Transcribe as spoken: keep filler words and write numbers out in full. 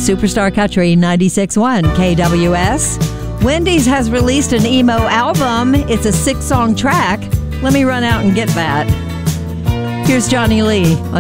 Superstar Country ninety-six point one K W S. Wendy's has released an emo album. It's a six-song track. Let me run out and get that. Here's Johnny Lee on